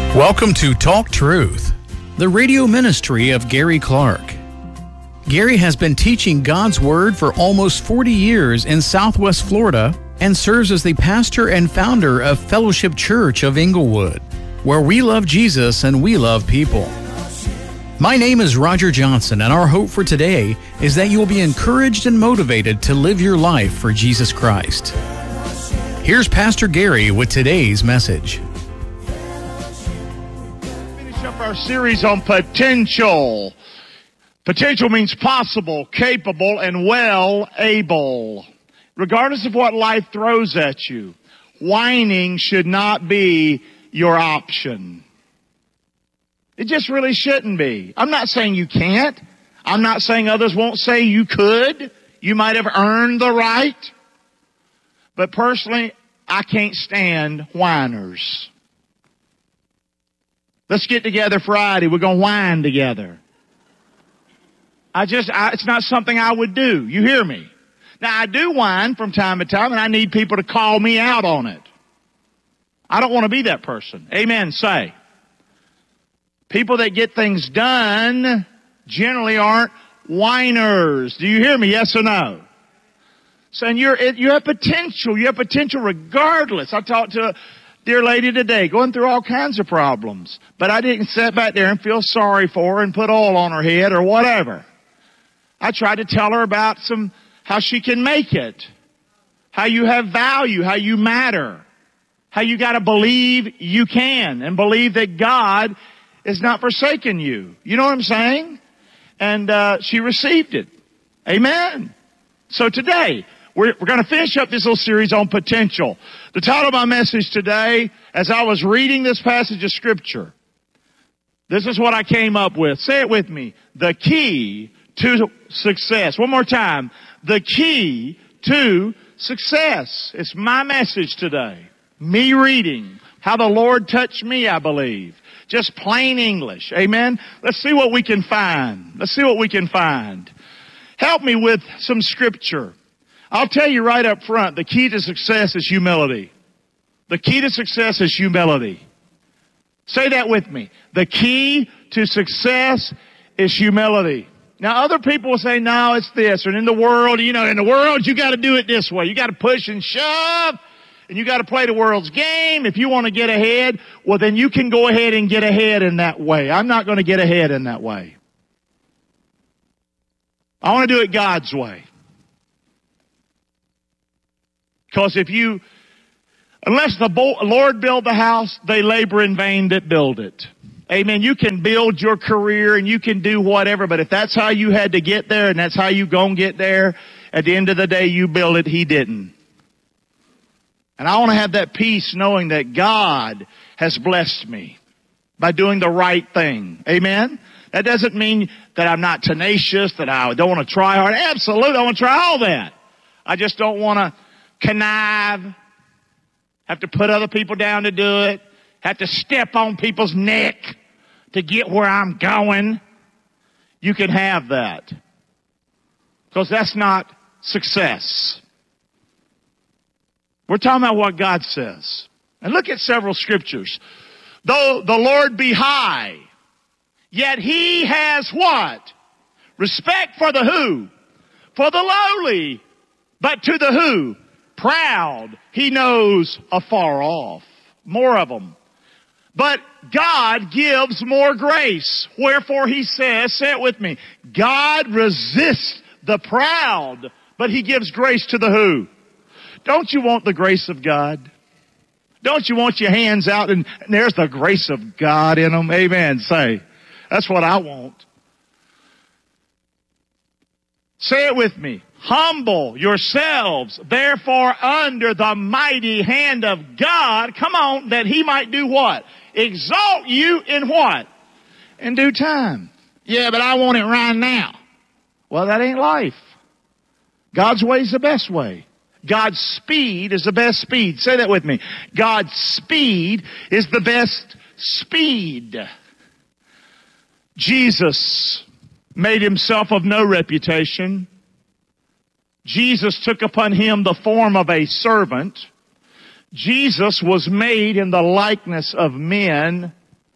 Welcome to Talk Truth, the radio ministry of Gary Clark. Gary has been teaching God's Word for almost 40 years in Southwest Florida and serves as the pastor and founder of Fellowship Church of Inglewood, where we love Jesus and we love people. My name is Roger Johnson, and our hope for today is that you will be encouraged and motivated to live your life for Jesus Christ. Here's Pastor Gary with today's message. Finish up our series on potential. Potential means possible, capable, and well able. Regardless of what life throws at you, whining should not be your option. It just really shouldn't be. I'm not saying you can't. I'm not saying others won't say you could. You might have earned the right. But personally, I can't stand whiners. Let's get together Friday. We're going to whine together. It's not something I would do. You hear me? Now, I do whine from time to time, and I need people to call me out on it. I don't want to be that person. Amen, say. People that get things done generally aren't whiners. Do you hear me? Yes or no? Saying you have potential. You have potential regardless. I talked to a dear lady today going through all kinds of problems. But I didn't sit back there and feel sorry for her and put oil on her head or whatever. I tried to tell her about how she can make it. How you have value. How you matter. How you got to believe you can. And believe that God is not forsaken you. You know what I'm saying? And she received it. Amen. So today, we're going to finish up this little series on potential. The title of my message today, as I was reading this passage of Scripture, this is what I came up with. Say it with me. The key to success. One more time. The key to success. It's my message today. Me reading. How the Lord touched me, I believe. Just plain English. Amen? Let's see what we can find. Let's see what we can find. Help me with some Scripture. I'll tell you right up front, the key to success is humility. The key to success is humility. Say that with me. The key to success is humility. Now, other people will say, no, it's this. And in the world, you got to do it this way. You got to push and shove. And you got to play the world's game. If you want to get ahead, well, then you can go ahead and get ahead in that way. I'm not going to get ahead in that way. I want to do it God's way. Because unless the Lord build the house, they labor in vain that build it. Amen. You can build your career and you can do whatever, but if that's how you had to get there and that's how you gonna get there, at the end of the day, you build it, He didn't. And I want to have that peace knowing that God has blessed me by doing the right thing. Amen? That doesn't mean that I'm not tenacious, that I don't want to try hard. Absolutely, I want to try all that. I just don't want to connive, have to put other people down to do it, have to step on people's neck to get where I'm going. You can have that. Because that's not success. We're talking about what God says. And look at several scriptures. Though the Lord be high, yet He has what? Respect for the who? For the lowly. But to the who? Proud. He knows afar off. More of them. But God gives more grace. Wherefore He says, say it with me, God resists the proud, but He gives grace to the who? Don't you want the grace of God? Don't you want your hands out and there's the grace of God in them? Amen. Say, that's what I want. Say it with me. Humble yourselves, therefore, under the mighty hand of God. Come on, that He might do what? Exalt you in what? In due time. Yeah, but I want it right now. Well, that ain't life. God's way is the best way. God's speed is the best speed. Say that with me. God's speed is the best speed. Jesus made Himself of no reputation. Jesus took upon Him the form of a servant. Jesus was made in the likeness of men.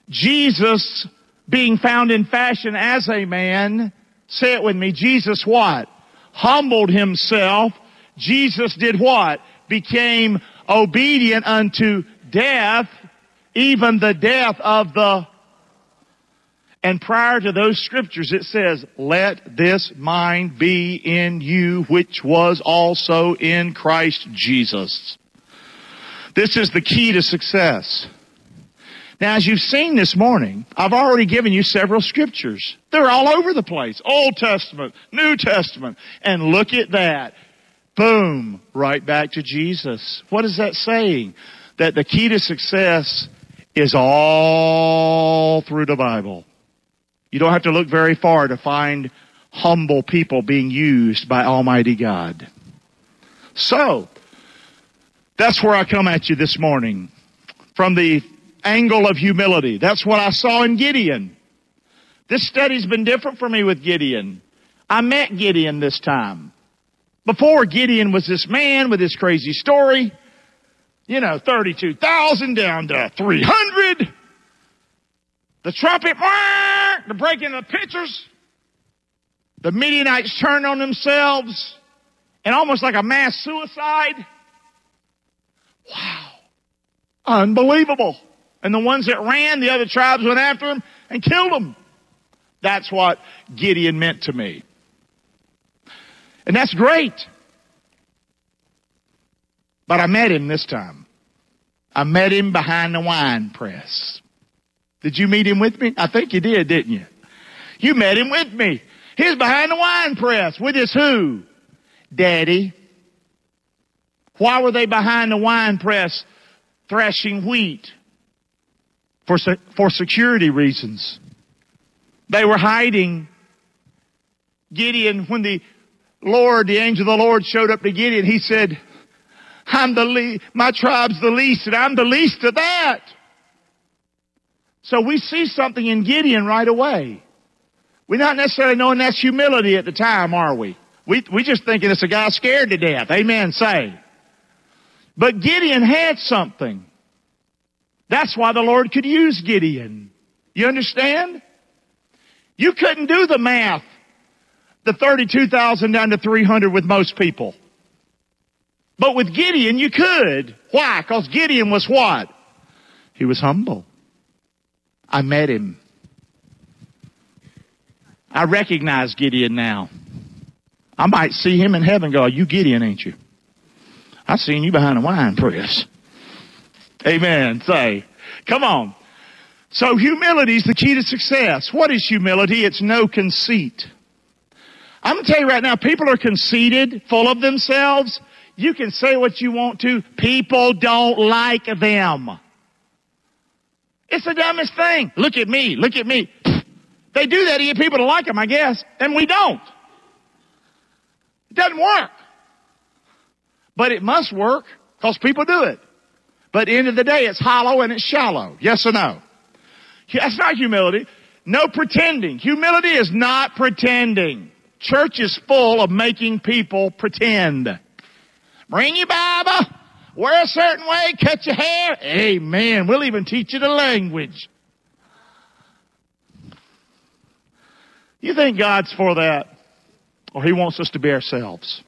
Jesus, being found in fashion as a man, say it with me, Jesus what? Humbled himself. Jesus did what? Became obedient unto death, even the death of the... And prior to those scriptures it says, let this mind be in you, which was also in Christ Jesus. This is the key to success. Now, as you've seen this morning, I've already given you several scriptures. They're all over the place. Old Testament, New Testament. And look at that. Boom, right back to Jesus. What is that saying? That the key to success is all through the Bible. You don't have to look very far to find humble people being used by Almighty God. So, that's where I come at you this morning. From the angle of humility. That's what I saw in Gideon. This study's been different for me with Gideon. I met Gideon this time. Before, Gideon was this man with this crazy story. 32,000 down to 300. The trumpet, the breaking of the pitchers. The Midianites turned on themselves. And almost like a mass suicide. Wow. Unbelievable. And the ones that ran, the other tribes went after them and killed them. That's what Gideon meant to me. And that's great. But I met him this time. I met him behind the wine press. Did you meet him with me? I think you did, didn't you? You met him with me. He was behind the wine press with his who? Daddy. Why were they behind the wine press threshing wheat? For security reasons. They were hiding. Gideon, when the angel of the Lord showed up to Gideon, he said, my tribe's the least, and I'm the least of that. So we see something in Gideon right away. We're not necessarily knowing that's humility at the time, are we? We just thinking it's a guy scared to death. Amen, say. But Gideon had something. That's why the Lord could use Gideon. You understand? You couldn't do the math, the 32,000 down to 300 with most people. But with Gideon, you could. Why? Because Gideon was what? He was humble. I met him. I recognize Gideon now. I might see him in heaven and go, you Gideon, ain't you? I seen you behind the wine press. Amen. Say, come on. So humility is the key to success. What is humility? It's no conceit. I'm going to tell you right now, people are conceited, full of themselves. You can say what you want to. People don't like them. It's the dumbest thing. Look at me. Look at me. They do that to get people to like them, I guess. And we don't. It doesn't work. But it must work because people do it. But at the end of the day, it's hollow and it's shallow. Yes or no? That's not humility. No pretending. Humility is not pretending. Church is full of making people pretend. Bring your Bible. Wear a certain way. Cut your hair. Amen. We'll even teach you the language. You think God's for that? Or He wants us to be ourselves?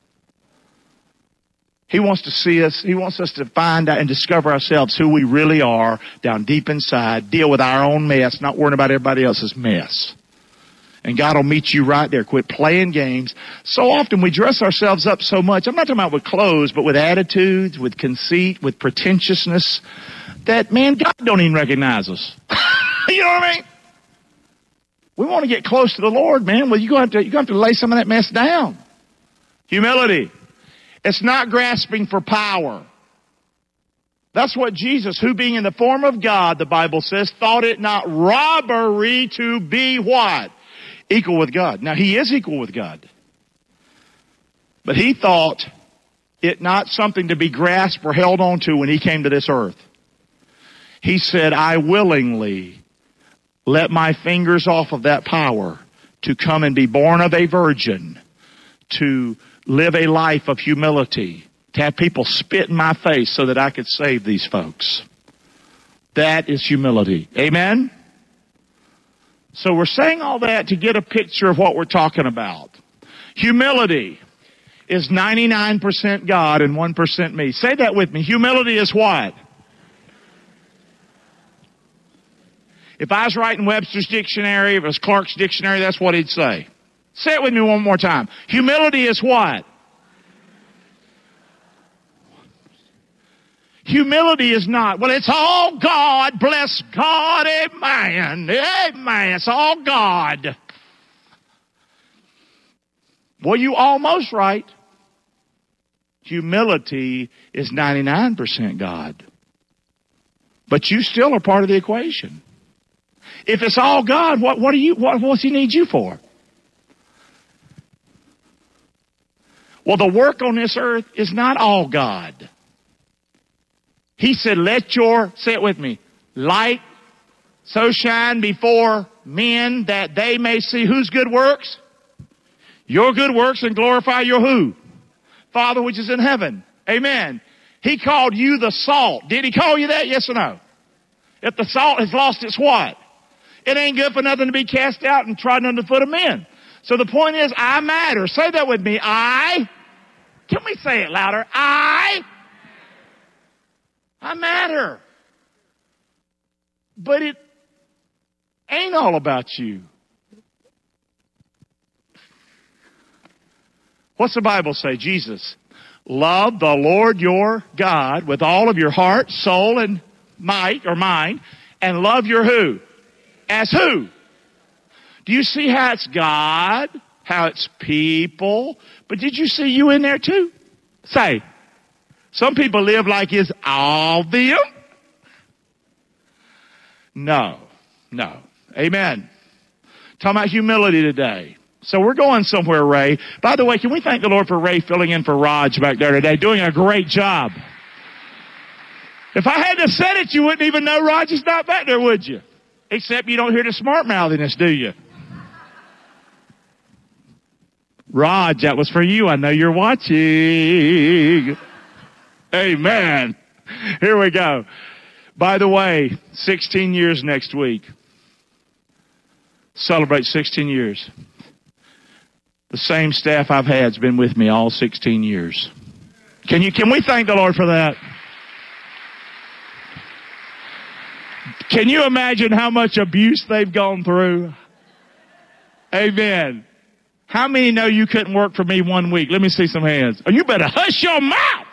He wants to see us. He wants us to find out and discover ourselves, who we really are, down deep inside, deal with our own mess, not worrying about everybody else's mess. And God will meet you right there. Quit playing games. So often we dress ourselves up so much. I'm not talking about with clothes, but with attitudes, with conceit, with pretentiousness, that, man, God don't even recognize us. You know what I mean? We want to get close to the Lord, man. Well, you're going to have to lay some of that mess down. Humility. It's not grasping for power. That's what Jesus, who being in the form of God, the Bible says, thought it not robbery to be what? Equal with God. Now, He is equal with God. But He thought it not something to be grasped or held on to when He came to this earth. He said, I willingly let my fingers off of that power to come and be born of a virgin, to live a life of humility, to have people spit in my face so that I could save these folks. That is humility. Amen? So we're saying all that to get a picture of what we're talking about. Humility is 99% God and 1% me. Say that with me. Humility is what? If I was writing Webster's dictionary, if it was Clark's dictionary, that's what he'd say. Say it with me one more time. Humility is what? Humility is not, well, it's all God, bless God, amen, amen, it's all God. Well, you almost right. Humility is 99% God. But you still are part of the equation. If it's all God, what's He need you for? Well, the work on this earth is not all God. He said, say it with me, light so shine before men that they may see whose good works? Your good works, and glorify your who? Father which is in heaven. Amen. He called you the salt. Did He call you that? Yes or no? If the salt has lost its what? It ain't good for nothing to be cast out and trodden under the foot of men. So the point is, I matter. Say that with me. Can we say it louder? I matter. But it ain't all about you. What's the Bible say? Jesus, love the Lord your God with all of your heart, soul, and might or mind, and love your who? As who? Do you see how it's God, how it's people? But did you see you in there too? Say, some people live like it's all them. No. Amen. Talking about humility today. So we're going somewhere, Ray. By the way, can we thank the Lord for Ray filling in for Raj back there today, doing a great job. If I hadn't have said it, you wouldn't even know Raj is not back there, would you? Except you don't hear the smart mouthiness, do you? Raj, that was for you. I know you're watching. Amen. Here we go. By the way, 16 years next week. Celebrate 16 years. The same staff I've had has been with me all 16 years. Can we thank the Lord for that? Can you imagine how much abuse they've gone through? Amen. How many know you couldn't work for me 1 week? Let me see some hands. Oh, you better hush your mouth.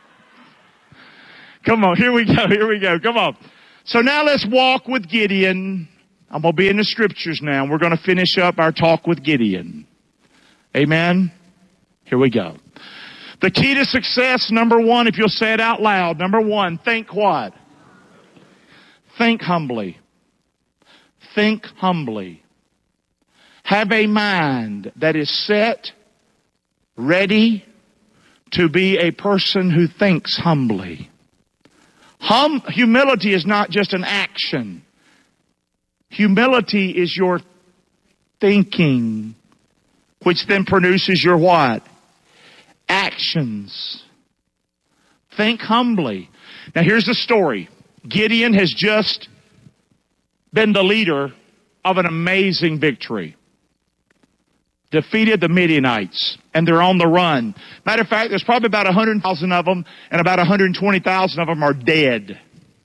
Come on, here we go. Come on. So now let's walk with Gideon. I'm going to be in the scriptures now. We're going to finish up our talk with Gideon. Amen. Here we go. The key to success, number one, if you'll say it out loud. Number one, think what? Think humbly. Think humbly. Have a mind that is set, ready to be a person who thinks humbly. Humility is not just an action. Humility is your thinking, which then produces your what? Actions. Think humbly. Now here's the story. Gideon has just been the leader of an amazing victory. Defeated the Midianites, and they're on the run. Matter of fact, there's probably about 100,000 of them, and about 120,000 of them are dead.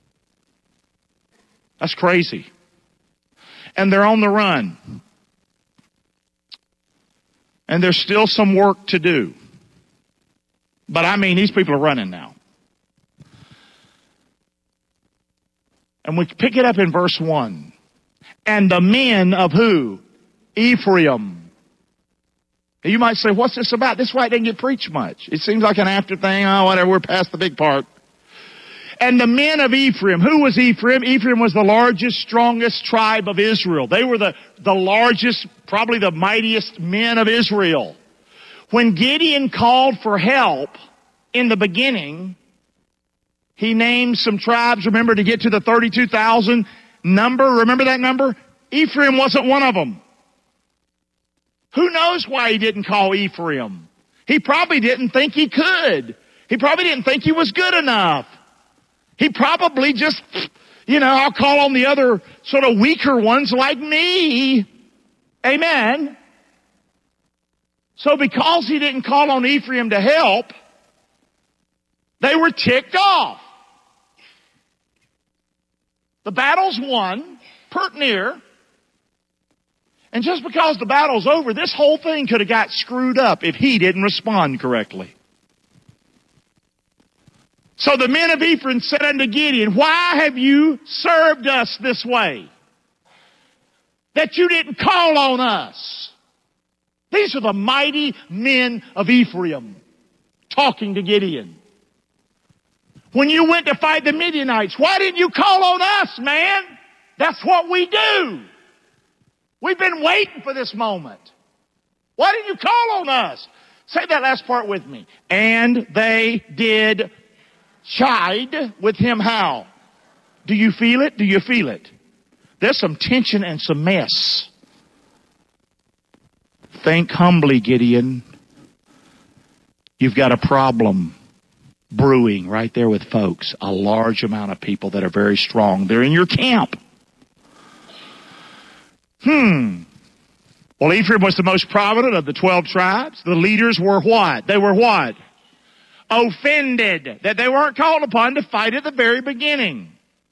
That's crazy. And they're on the run. And there's still some work to do. But I mean, these people are running now. And we pick it up in verse 1. And the men of who? Ephraim. You might say, what's this about? This is why it didn't get preached much. It seems like an after thing. Oh, whatever, we're past the big part. And the men of Ephraim. Who was Ephraim? Ephraim was the largest, strongest tribe of Israel. They were the largest, probably the mightiest men of Israel. When Gideon called for help in the beginning, he named some tribes, remember, to get to the 32,000 number. Remember that number? Ephraim wasn't one of them. Who knows why he didn't call Ephraim? He probably didn't think he could. He probably didn't think he was good enough. He probably just, I'll call on the other sort of weaker ones like me. Amen. So because he didn't call on Ephraim to help, they were ticked off. The battle's won, pert near. And just because the battle's over, this whole thing could have got screwed up if he didn't respond correctly. So the men of Ephraim said unto Gideon, why have you served us this way? That you didn't call on us. These are the mighty men of Ephraim talking to Gideon. When you went to fight the Midianites, why didn't you call on us, man? That's what we do. We've been waiting for this moment. Why didn't you call on us? Say that last part with me. And they did chide with him how? Do you feel it? Do you feel it? There's some tension and some mess. Think humbly, Gideon. You've got a problem brewing right there with folks. A large amount of people that are very strong. They're in your camp. Well, Ephraim was the most prominent of the 12 tribes. The leaders were what? They were what? Offended that they weren't called upon to fight at the very beginning.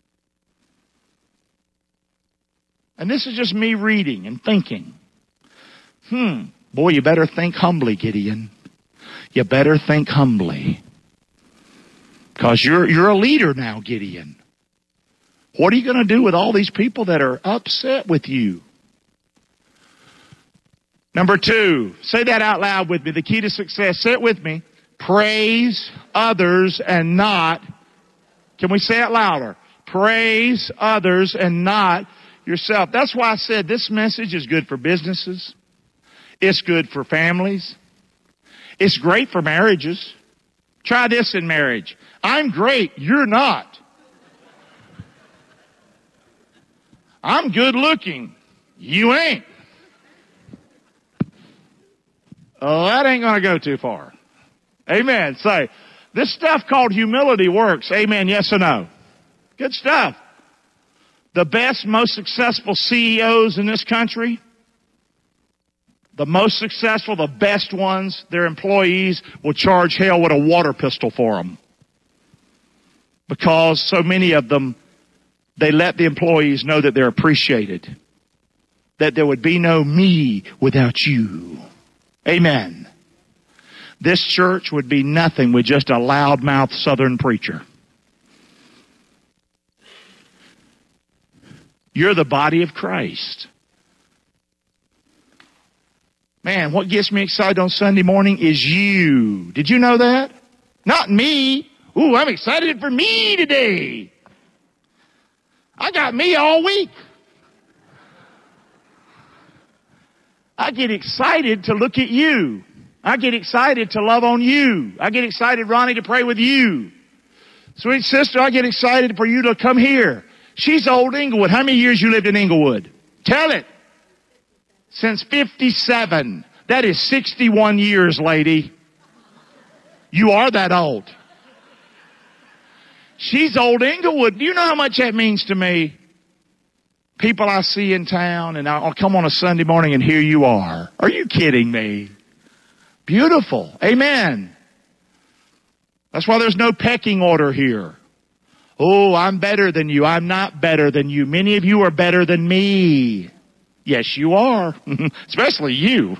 And this is just me reading and thinking. Boy, you better think humbly, Gideon. You better think humbly. Because you're a leader now, Gideon. What are you going to do with all these people that are upset with you? Number 2, say that out loud with me. The key to success. Say it with me. Praise others and not. Can we say it louder? Praise others and not yourself. That's why I said this message is good for businesses. It's good for families. It's great for marriages. Try this in marriage. I'm great. You're not. I'm good looking. You ain't. Oh, that ain't going to go too far. Amen. Say, this stuff called humility works. Amen. Yes or no? Good stuff. The best, most successful CEOs in this country, the most successful, the best ones, their employees will charge hell with a water pistol for them. Because so many of them, they let the employees know that they're appreciated. That there would be no me without you. Amen. This church would be nothing with just a loudmouth Southern preacher. You're the body of Christ. Man, what gets me excited on Sunday morning is you. Did you know that? Not me. Ooh, I'm excited for me today. I got me all week. I get excited to look at you. I get excited to love on you. I get excited, Ronnie, to pray with you. Sweet sister, I get excited for you to come here. She's old Inglewood. How many years you lived in Inglewood? Tell it. Since 57. That is 61 years, lady. You are that old. She's old Inglewood. Do you know how much that means to me? People I see in town, and I'll come on a Sunday morning and here you are. Are you kidding me? Beautiful. Amen. That's why there's no pecking order here. Oh, I'm better than you. I'm not better than you. Many of you are better than me. Yes, you are. Especially you.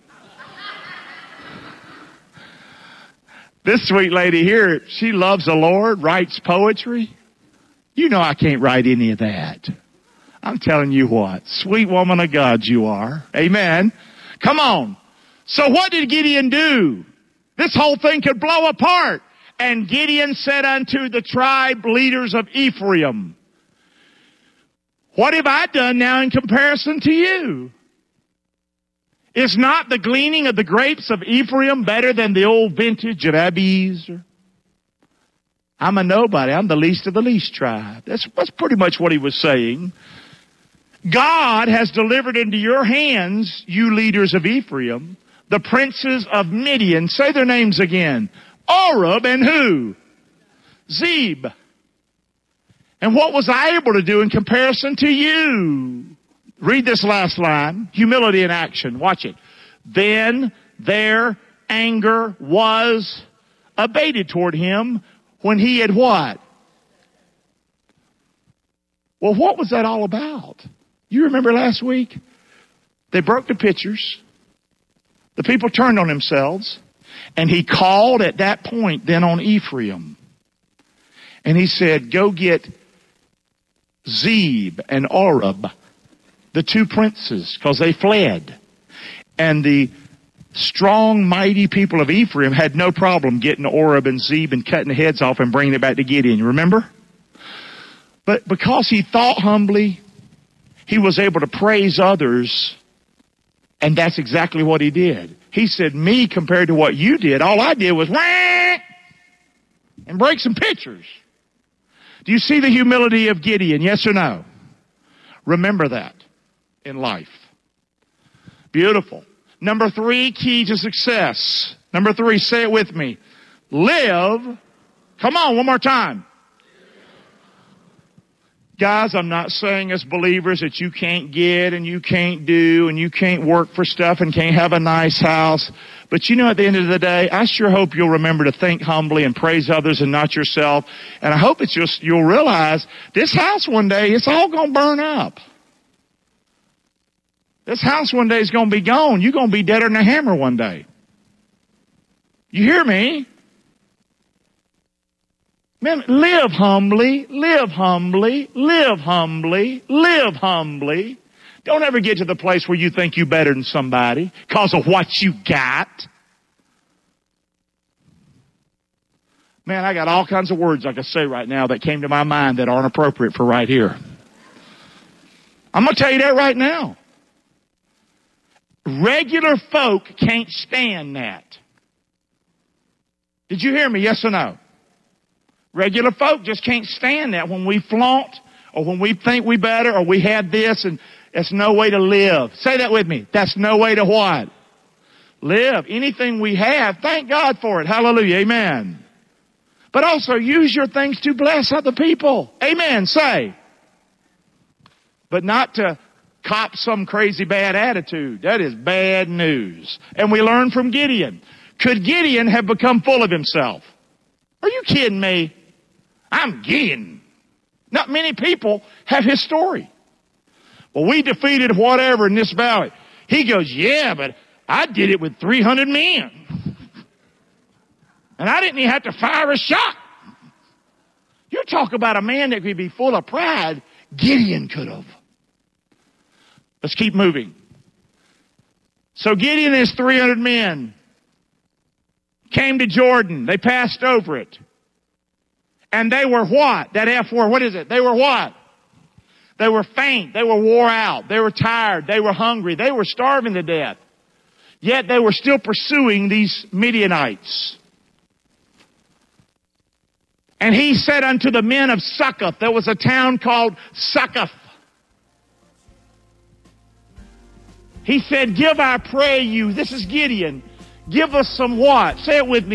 This sweet lady here, she loves the Lord, writes poetry. You know I can't write any of that. I'm telling you what, sweet woman of God you are. Amen. Come on. So what did Gideon do? This whole thing could blow apart. And Gideon said unto the tribe leaders of Ephraim, what have I done now in comparison to you? Is not the gleaning of the grapes of Ephraim better than the old vintage of Abiezer? I'm a nobody. I'm the least of the least tribe. That's pretty much what he was saying. God has delivered into your hands, you leaders of Ephraim, the princes of Midian. Say their names again. Oreb and who? Zeb. And what was I able to do in comparison to you? Read this last line. Humility in action. Watch it. Then their anger was abated toward him when he had what? Well, what was that all about? You remember last week? They broke the pitchers. The people turned on themselves. And he called at that point then on Ephraim. And he said, go get Zeb and Oreb, the two princes, because they fled. And the strong, mighty people of Ephraim had no problem getting Oreb and Zeb and cutting the heads off and bringing it back to Gideon. You remember? But because he thought humbly, he was able to praise others, and that's exactly what he did. He said, me compared to what you did, all I did was whack and break some pitchers. Do you see the humility of Gideon? Yes or no? Remember that in life. Beautiful. Number 3, key to success. Number 3, say it with me. Live. Come on, one more time. Guys, I'm not saying as believers that you can't get and you can't do and you can't work for stuff and can't have a nice house. But you know, at the end of the day, I sure hope you'll remember to think humbly and praise others and not yourself. And I hope it's just you'll realize this house one day, it's all going to burn up. This house one day is going to be gone. You're going to be deader than a hammer one day. You hear me? Man, live humbly, live humbly, live humbly, live humbly. Don't ever get to the place where you think you're better than somebody because of what you got. Man, I got all kinds of words I could say right now that came to my mind that aren't appropriate for right here. I'm going to tell you that right now. Regular folk can't stand that. Did you hear me? Yes or no? Regular folk just can't stand that when we flaunt or when we think we better or we had this, and that's no way to live. Say that with me. That's no way to what? Live. Anything we have, thank God for it. Hallelujah. Amen. But also use your things to bless other people. Amen. Say. But not to cop some crazy bad attitude. That is bad news. And we learn from Gideon. Could Gideon have become full of himself? Are you kidding me? I'm Gideon. Not many people have his story. Well, we defeated whatever in this valley. He goes, yeah, but I did it with 300 men. And I didn't even have to fire a shot. You talk about a man that could be full of pride. Gideon could have. Let's keep moving. So Gideon and his 300 men came to Jordan. They passed over it. And they were what? That F word, what is it? They were what? They were faint. They were wore out. They were tired. They were hungry. They were starving to death. Yet they were still pursuing these Midianites. And he said unto the men of Succoth, there was a town called Succoth. He said, give, I pray you, this is Gideon, give us some what? Say it with me.